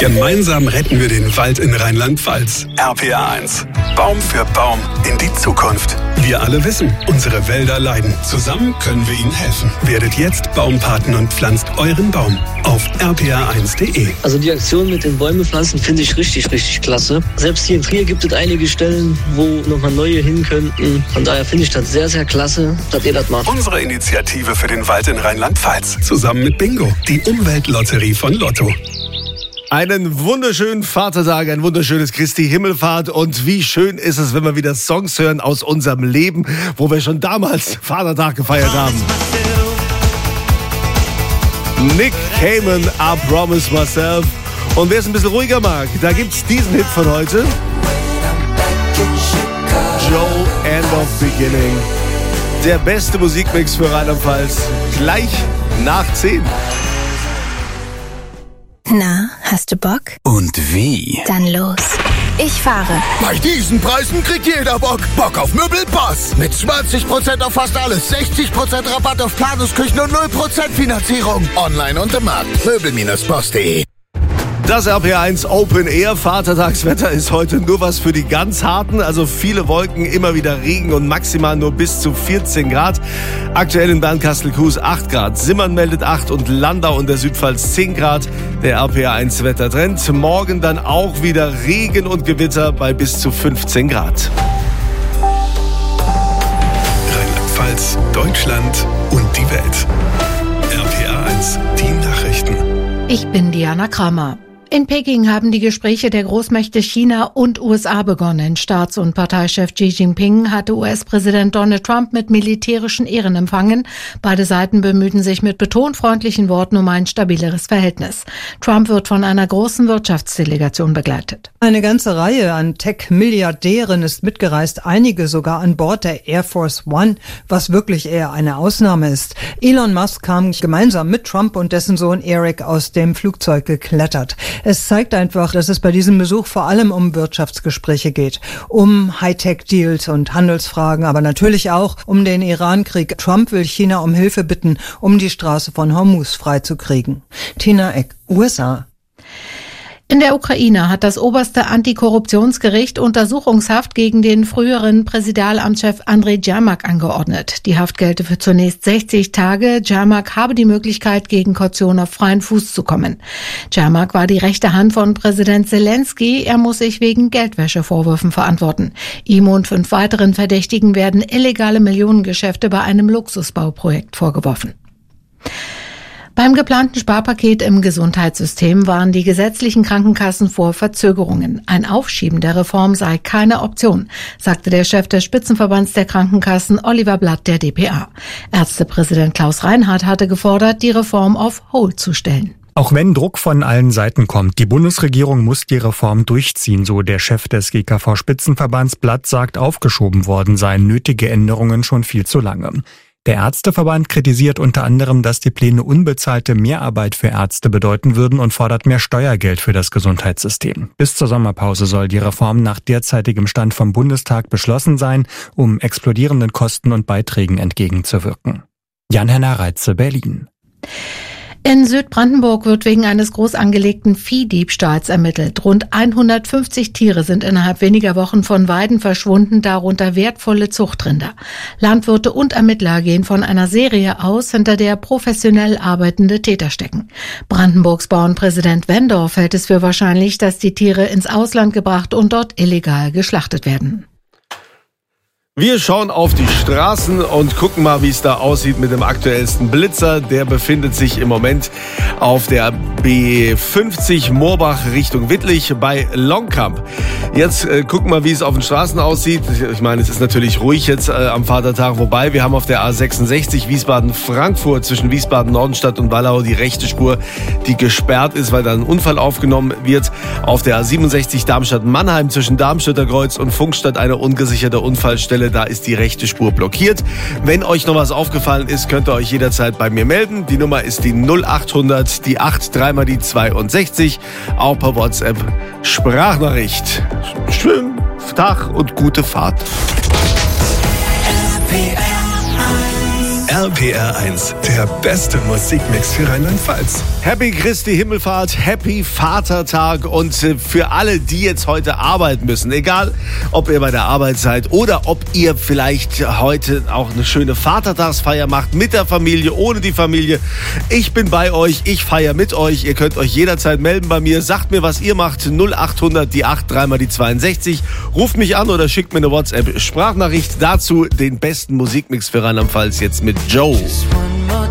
Gemeinsam retten wir den Wald in Rheinland-Pfalz. RPA1. Baum für Baum in die Zukunft. Wir alle wissen, unsere Wälder leiden. Zusammen können wir ihnen helfen. Werdet jetzt Baumpaten und pflanzt euren Baum auf rpa1.de. Also die Aktion mit den Bäume pflanzen finde ich richtig, richtig klasse. Selbst hier in Trier gibt es einige Stellen, wo nochmal neue hin könnten. Von daher finde ich das sehr, sehr klasse, dass ihr das macht. Unsere Initiative für den Wald in Rheinland-Pfalz. Zusammen mit Bingo, die Umweltlotterie von Lotto. Einen wunderschönen Vatertag, ein wunderschönes Christi Himmelfahrt und wie schön ist es, wenn wir wieder Songs hören aus unserem Leben, wo wir schon damals Vatertag gefeiert haben. Nick Cayman, I Promise Myself. Und wer es ein bisschen ruhiger mag, da gibt's diesen Hit von heute. Joe, End of Beginning. Der beste Musikmix für Rheinland-Pfalz. Gleich nach 10. Na, hast du Bock? Und wie? Dann los. Ich fahre. Bei diesen Preisen kriegt jeder Bock. Bock auf Möbelpass. Mit 20% auf fast alles, 60% Rabatt auf Planungsküchen und 0% Finanzierung. Online und im Markt. Möbel-Boss.de. Das RPA1 Open Air Vatertagswetter ist heute nur was für die ganz Harten. Also viele Wolken, immer wieder Regen und maximal nur bis zu 14 Grad. Aktuell in Bernkastel-Kues 8 Grad. Simmern meldet 8 und Landau und der Südpfalz 10 Grad. Der RPA1 Wettertrend. Morgen dann auch wieder Regen und Gewitter bei bis zu 15 Grad. Rheinland-Pfalz, Deutschland und die Welt. RPA1, die Nachrichten. Ich bin Diana Kramer. In Peking haben die Gespräche der Großmächte China und USA begonnen. Staats- und Parteichef Xi Jinping hatte US-Präsident Donald Trump mit militärischen Ehren empfangen. Beide Seiten bemühten sich mit betont freundlichen Worten um ein stabileres Verhältnis. Trump wird von einer großen Wirtschaftsdelegation begleitet. Eine ganze Reihe an Tech-Milliardären ist mitgereist, einige sogar an Bord der Air Force One, was wirklich eher eine Ausnahme ist. Elon Musk kam gemeinsam mit Trump und dessen Sohn Eric aus dem Flugzeug geklettert. Es zeigt einfach, dass es bei diesem Besuch vor allem um Wirtschaftsgespräche geht, um Hightech-Deals und Handelsfragen, aber natürlich auch um den Iran-Krieg. Trump will China um Hilfe bitten, um die Straße von Hormuz freizukriegen. Tina Eck, USA. In der Ukraine hat das oberste Antikorruptionsgericht Untersuchungshaft gegen den früheren Präsidialamtschef Andrei Jermak angeordnet. Die Haft gelte für zunächst 60 Tage. Jermak habe die Möglichkeit, gegen Kaution auf freien Fuß zu kommen. Jermak war die rechte Hand von Präsident Zelensky. Er muss sich wegen Geldwäschevorwürfen verantworten. Ihm und 5 weiteren Verdächtigen werden illegale Millionengeschäfte bei einem Luxusbauprojekt vorgeworfen. Beim geplanten Sparpaket im Gesundheitssystem warnen die gesetzlichen Krankenkassen vor Verzögerungen. Ein Aufschieben der Reform sei keine Option, sagte der Chef des Spitzenverbands der Krankenkassen, Oliver Blatt, der dpa. Ärztepräsident Klaus Reinhardt hatte gefordert, die Reform auf Hold zu stellen. Auch wenn Druck von allen Seiten kommt, die Bundesregierung muss die Reform durchziehen, so der Chef des GKV-Spitzenverbands. Blatt sagt, aufgeschoben worden seien nötige Änderungen schon viel zu lange. Der Ärzteverband kritisiert unter anderem, dass die Pläne unbezahlte Mehrarbeit für Ärzte bedeuten würden und fordert mehr Steuergeld für das Gesundheitssystem. Bis zur Sommerpause soll die Reform nach derzeitigem Stand vom Bundestag beschlossen sein, um explodierenden Kosten und Beiträgen entgegenzuwirken. Jan-Henner Reitze, Berlin. In Südbrandenburg wird wegen eines groß angelegten Viehdiebstahls ermittelt. Rund 150 Tiere sind innerhalb weniger Wochen von Weiden verschwunden, darunter wertvolle Zuchtrinder. Landwirte und Ermittler gehen von einer Serie aus, hinter der professionell arbeitende Täter stecken. Brandenburgs Bauernpräsident Wendorf hält es für wahrscheinlich, dass die Tiere ins Ausland gebracht und dort illegal geschlachtet werden. Wir schauen auf die Straßen und gucken mal, wie es da aussieht mit dem aktuellsten Blitzer. Der befindet sich im Moment auf der B50 Moorbach Richtung Wittlich bei Longkamp. Jetzt gucken wir mal, wie es auf den Straßen aussieht. Ich meine, es ist natürlich ruhig jetzt am Vatertag, wobei wir haben auf der A66 Wiesbaden-Frankfurt zwischen Wiesbaden-Nordenstadt und Wallau die rechte Spur, die gesperrt ist, weil da ein Unfall aufgenommen wird. Auf der A67 Darmstadt-Mannheim zwischen Darmstädter Kreuz und Funkstadt eine ungesicherte Unfallstelle. Da ist die rechte Spur blockiert. Wenn euch noch was aufgefallen ist, könnt ihr euch jederzeit bei mir melden. Die Nummer ist die 0800, die 8, dreimal die 62. Auch per WhatsApp Sprachnachricht. Schönen Tag und gute Fahrt. RPR1, der beste Musikmix für Rheinland-Pfalz. Happy Christi Himmelfahrt, Happy Vatertag und für alle, die jetzt heute arbeiten müssen, egal ob ihr bei der Arbeit seid oder ob ihr vielleicht heute auch eine schöne Vatertagsfeier macht mit der Familie, ohne die Familie. Ich bin bei euch, ich feiere mit euch. Ihr könnt euch jederzeit melden bei mir. Sagt mir, was ihr macht. 0800 die 8 3 mal die 62. Ruft mich an oder schickt mir eine WhatsApp-Sprachnachricht dazu. Den besten Musikmix für Rheinland-Pfalz jetzt mit Joe.